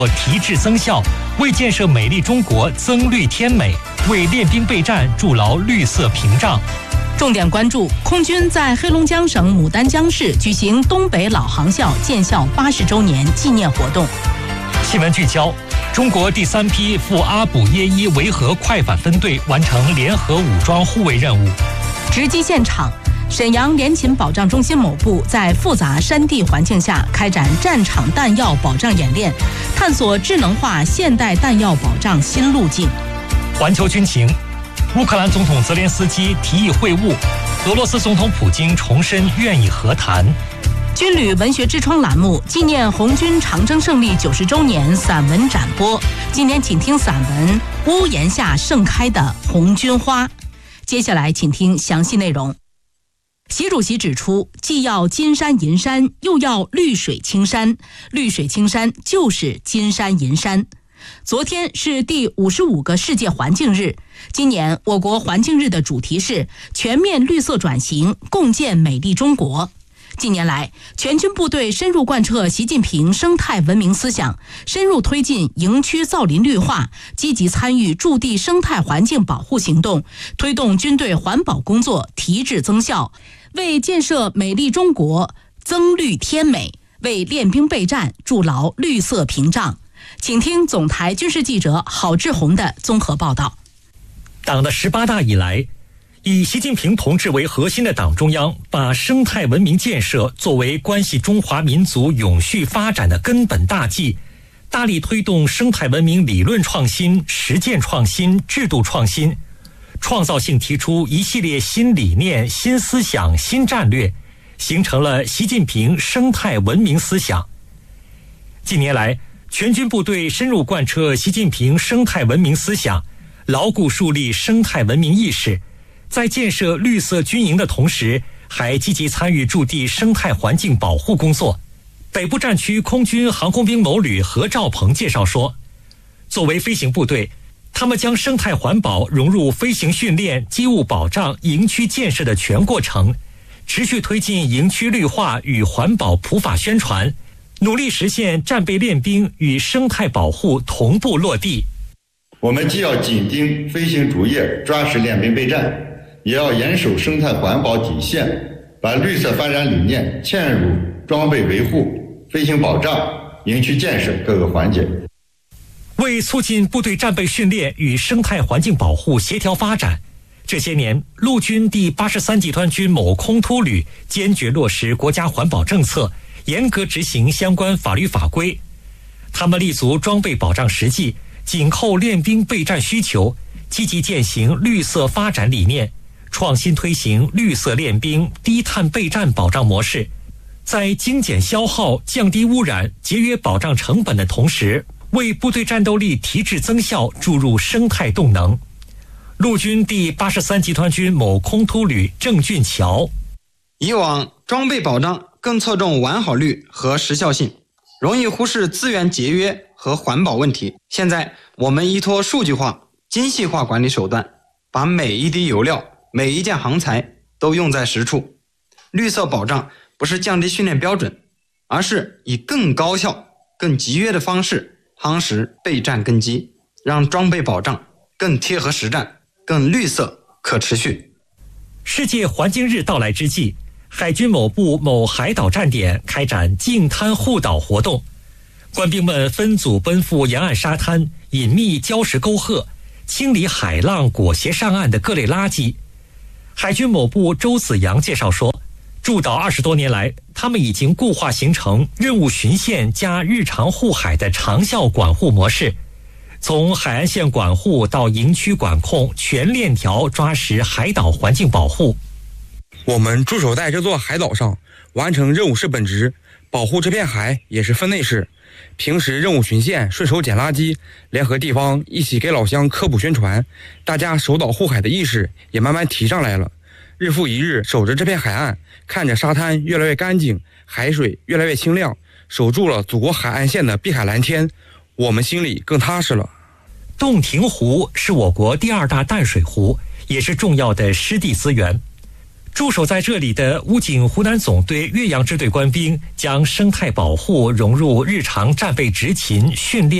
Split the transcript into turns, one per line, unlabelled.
提质增效，为建设美丽中国增绿添美，为练兵备战筑牢绿色屏障。
重点关注空军在黑龙江省牡丹江市举行东北老航校建校80周年纪念活动。
新闻聚焦：中国第3批赴阿卜耶伊维和快反分队完成联合武装护卫任务。
直击现场，沈阳联勤保障中心某部在复杂山地环境下开展战场弹药保障演练，探索智能化现代弹药保障新路径。
环球军情：乌克兰总统泽连斯基提议会晤，俄罗斯总统普京重申愿意和谈。
军旅文学之窗栏目纪念红军长征胜利90周年散文展播，今年请听散文《屋檐下盛开的红军花》。接下来请听详细内容。习主席指出，既要金山银山，又要绿水青山，绿水青山就是金山银山。昨天是第55个世界环境日，今年我国环境日的主题是全面绿色转型，共建美丽中国。近年来，全军部队深入贯彻习近平生态文明思想，深入推进营区造林绿化，积极参与驻地生态环境保护行动，推动军队环保工作提质增效，为建设美丽中国增绿添美，为练兵备战筑牢绿色屏障。请听总台军事记者郝志红的综合报道。
党的18大以来，以习近平同志为核心的党中央把生态文明建设作为关系中华民族永续发展的根本大计，大力推动生态文明理论创新、实践创新、制度创新，创造性提出一系列新理念、新思想、新战略，形成了习近平生态文明思想。近年来，全军部队深入贯彻习近平生态文明思想，牢固树立生态文明意识，在建设绿色军营的同时，还积极参与驻地生态环境保护工作。北部战区空军航空兵某旅何兆鹏介绍说，作为飞行部队，他们将生态环保融入飞行训练、机务保障、营区建设的全过程，持续推进营区绿化与环保普法宣传，努力实现战备练兵与生态保护同步落地。
我们既要紧盯飞行主业，抓实练兵备战，也要严守生态环保底线，把绿色发展理念嵌入装备维护、飞行保障、营区建设各个环节。
为促进部队战备训练与生态环境保护协调发展，这些年陆军第83集团军某空突旅坚决落实国家环保政策，严格执行相关法律法规。他们立足装备保障实际，紧扣练兵备战需求，积极践行绿色发展理念，创新推行绿色练兵、低碳备战保障模式，在精简消耗、降低污染、节约保障成本的同时，为部队战斗力提质增效注入生态动能。陆军第83集团军某空突旅郑俊桥：
以往装备保障更侧重完好率和时效性，容易忽视资源节约和环保问题。现在我们依托数据化、精细化管理手段，把每一滴油料、每一件航材都用在实处。绿色保障不是降低训练标准，而是以更高效、更集约的方式夯实备战根基，让装备保障更贴合实战、更绿色可持续。
世界环境日到来之际，海军某部某海岛站点开展净滩护岛活动，官兵们分组奔赴沿岸沙滩，隐秘礁石沟壑，清理海浪裹挟上岸的各类垃圾。海军某部周子阳介绍说，驻岛20多年来，他们已经固化形成任务巡线加日常护海的长效管护模式，从海岸线管护到营区管控，全链条抓实海岛环境保护。
我们驻守在这座海岛上，完成任务是本职，保护这片海也是分内事。平时任务巡线，顺手捡垃圾，联合地方一起给老乡科普宣传，大家守岛护海的意识也慢慢提上来了。日复一日守着这片海岸，看着沙滩越来越干净，海水越来越清亮，守住了祖国海岸线的碧海蓝天，我们心里更踏实了。
洞庭湖是我国第2大淡水湖，也是重要的湿地资源。 驻守在这里的武警湖南总队岳阳支队官兵将生态保护融入日常战备执勤训练